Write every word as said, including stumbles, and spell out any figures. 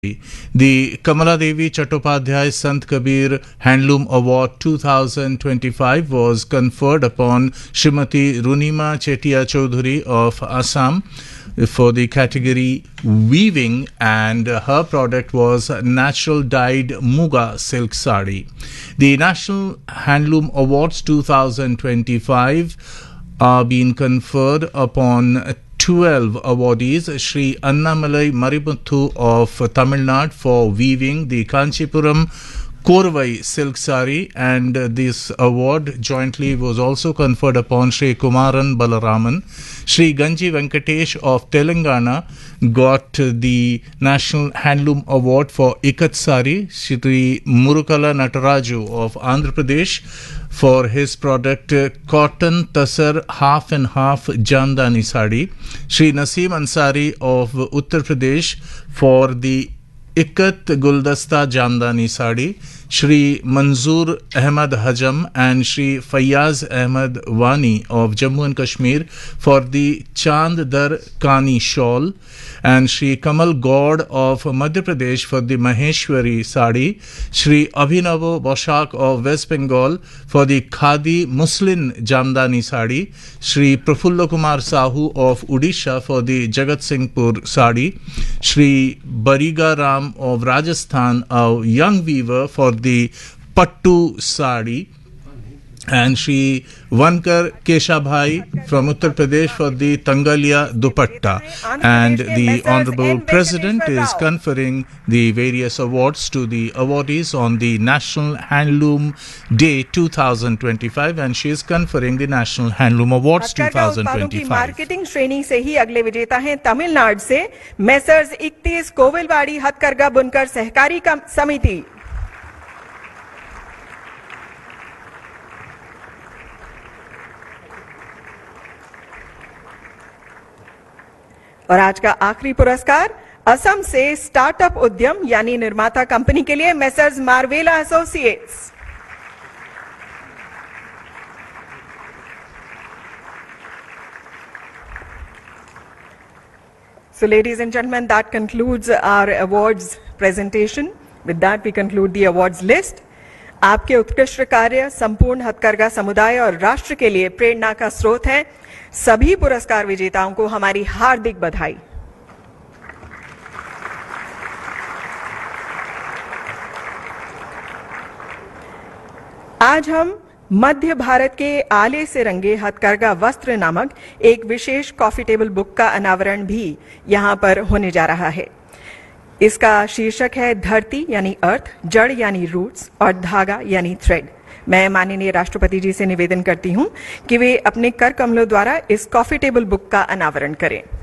The Kamala Devi Chattopadhyay Sant Kabir Handloom Award twenty twenty-five was conferred upon Srimati Runima Chetia Chaudhary of Assam for the category weaving, and her product was natural dyed Muga silk sari. The National Handloom Awards twenty twenty-five are being conferred upon twelve awardees: Shri Annamalai Marimuthu of Tamil Nadu for weaving the Kanchipuram Korvai silk sari, and this award jointly was also conferred upon Shri Kumaran Balaraman. Shri Ganji Venkatesh of Telangana got the National Handloom Award for Ikat Sari. Shri Murukala Nataraju of Andhra Pradesh for his product Cotton Tasar Half and Half Jandani Sari. Shri Naseem Ansari of Uttar Pradesh for the Ikat Guldasta Jandani Sari. Shri Manzoor Ahmad Hajam and Shri Fayyaz Ahmad Wani of Jammu and Kashmir for the Chand Dar Kani shawl, and Shri Kamal Gaud of Madhya Pradesh for the Maheshwari Sari. Shri Abhinavo Boshak of West Bengal for the Khadi Muslin Jamdani Sari. Shri Prafulla Kumar Sahu of Odisha for the Jagat Singhpur Sari. Shri Bariga Ram of Rajasthan, a young weaver, for the Pattu Sari, and Shri Vankar Keshabhai from Uttar Pradesh for the Tangalia Dupatta. And the Honorable President is conferring the various awards to the awardees on the National Handloom Day twenty twenty-five, and she is conferring the National Handloom Awards twenty twenty-five. Marketing श्रेणी से ही अगले विजेता हैं तमिलनाडु से messrs इकतीस कोविलवाड़ी हथकरघा बुनकर सहकारी समिति। और आज का आखिरी पुरस्कार असम से स्टार्टअप उद्यम यानी निर्माता कंपनी के लिए messrs मार्वेला associates. So ladies and gentlemen, that concludes our awards presentation. With that we conclude the awards list. आपके उत्कृष्ट कार्य संपूर्ण हथकरघा समुदाय और राष्ट्र के लिए प्रेरणा का स्रोत हैं। सभी पुरस्कार विजेताओं को हमारी हार्दिक बधाई। आज हम मध्य भारत के आले से रंगे हथकरघा वस्त्र नामक एक विशेष कॉफी टेबल बुक का अनावरण भी यहां पर होने जा रहा है। इसका शीर्षक है धरती यानी अर्थ, जड़ यानी रूट्स और धागा यानी थ्रेड। मैं माननीय राष्ट्रपति जी से निवेदन करती हूं कि वे अपने कर कमलों द्वारा इस कॉफी टेबल बुक का अनावरण करें।